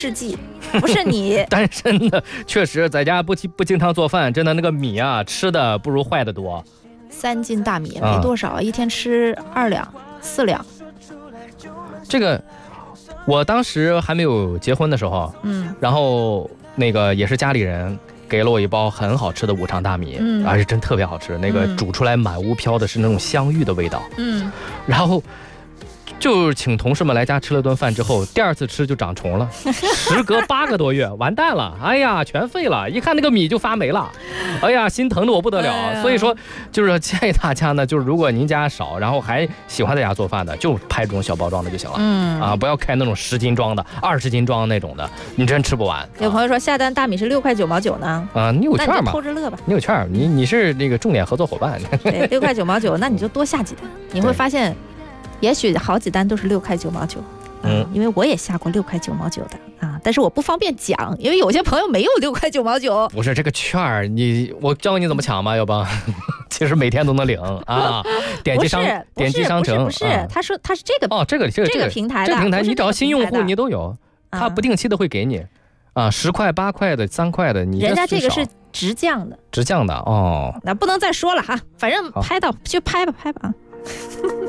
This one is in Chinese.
世纪，不是你单身的确实在家不经常做饭，真的那个米啊吃的不如坏的多。 3斤大米没多少，一天吃2两4两。 这个我当时还没有结婚的时候，然后那个也是家里人给了我一包很好吃的五常大米，而且真特别好吃，那个煮出来满屋飘的是那种香芋的味道，然后就请同事们来家吃了顿饭之后，第2次吃就长虫了，时隔8个多月，完蛋了，哎呀，全废了，一看那个米就发霉了，哎呀，心疼的我不得了。所以说，就是建议大家呢，就是如果您家少，然后还喜欢在家做饭的，就拍这种小包装的就行了，不要开那种10斤装的、20斤装那种的，你真吃不完。 有朋友说下单大米是6块9毛9呢， 你有券吗？ 那你就偷着乐吧， 你有券，你是那个重点合作伙伴， 对，6块9毛9，那你就多下几单，你会发现。也许好几单都是6块9毛9，因为我也下过6块9毛9的啊，但是我不方便讲，因为有些朋友没有6块9毛9。 不是这个券儿，我教你怎么抢吧，要不？其实每天都能领啊，点击商城。 不是，他说他是这个这个平台的， 这个平台你只要新用户你都有，他不定期的会给你10块8块的3块的， 人家这个是直降的哦， 那不能再说了哈，反正拍到就拍吧啊。